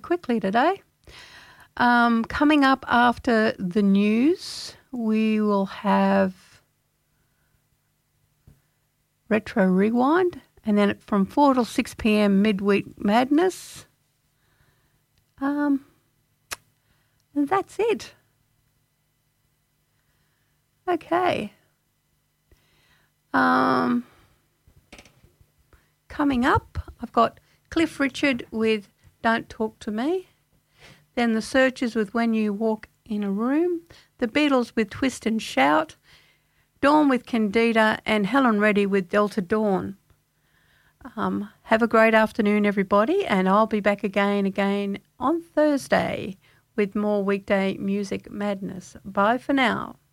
quickly today. Coming up after the news, we will have Retro Rewind, and then from 4 till 6 p.m. Midweek Madness. And that's it. Okay. Coming up, I've got Cliff Richard with Don't Talk to Me. Then the Searchers with When You Walk in a Room. The Beatles with Twist and Shout. Dawn with Candida, and Helen Reddy with Delta Dawn. Have a great afternoon, everybody, and I'll be back again on Thursday with more weekday music madness. Bye for now.